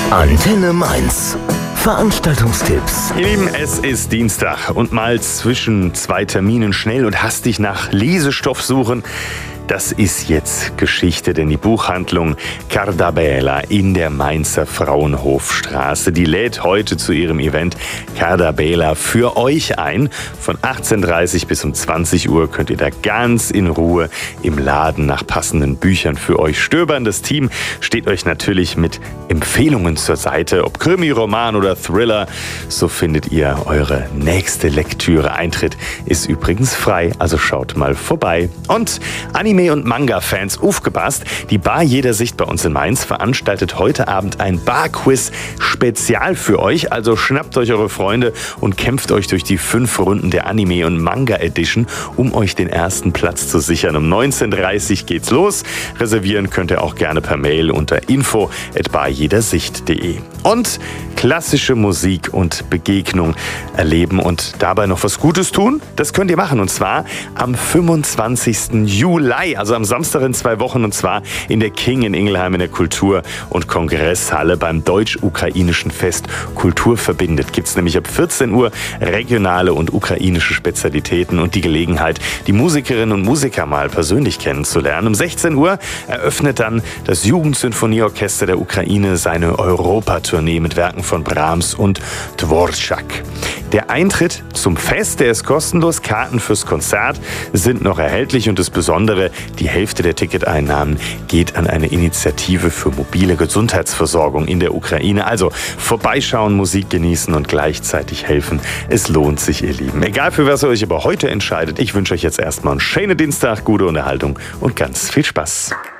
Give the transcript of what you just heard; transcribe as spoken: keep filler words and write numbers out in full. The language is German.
Antenne Mainz. Veranstaltungstipps. Ihr Lieben, es ist Dienstag und mal zwischen zwei Terminen schnell und hastig nach Lesestoff suchen. Das ist jetzt Geschichte, denn die Buchhandlung Cardabela in der Mainzer Frauenhofstraße, die lädt heute zu ihrem Event Cardabela für euch ein. Von achtzehn Uhr dreißig bis um zwanzig Uhr könnt ihr da ganz in Ruhe im Laden nach passenden Büchern für euch stöbern. Das Team steht euch natürlich mit Empfehlungen zur Seite, ob Krimi, Roman oder Thriller. So findet ihr eure nächste Lektüre. Eintritt ist übrigens frei, also schaut mal vorbei. Und Anime und Manga-Fans, aufgepasst, die Bar Jeder Sicht bei uns in Mainz veranstaltet heute Abend ein Bar-Quiz spezial für euch. Also schnappt euch eure Freunde und kämpft euch durch die fünf Runden der Anime- und Manga-Edition, um euch den ersten Platz zu sichern. Um neunzehn Uhr dreißig geht's los. Reservieren könnt ihr auch gerne per Mail unter info at barjedersicht punkt de. Und klassische Musik und Begegnung erleben und dabei noch was Gutes tun? Das könnt ihr machen, und zwar am fünfundzwanzigsten Juli, also am Samstag in zwei Wochen, und zwar in der King in Ingelheim in der Kultur- und Kongresshalle beim deutsch-ukrainischen Fest Kultur verbindet. Gibt es nämlich ab vierzehn Uhr regionale und ukrainische Spezialitäten und die Gelegenheit, die Musikerinnen und Musiker mal persönlich kennenzulernen. Um sechzehn Uhr eröffnet dann das Jugendsinfonieorchester der Ukraine seine Europatournee mit Werken von Brahms und Dvorak. Der Eintritt zum Fest, der ist kostenlos. Karten fürs Konzert sind noch erhältlich und das Besondere, die Hälfte der Ticketeinnahmen geht an eine Initiative für mobile Gesundheitsversorgung in der Ukraine. Also vorbeischauen, Musik genießen und gleichzeitig helfen. Es lohnt sich, ihr Lieben. Egal für was ihr euch aber heute entscheidet, ich wünsche euch jetzt erstmal einen schönen Dienstag, gute Unterhaltung und ganz viel Spaß.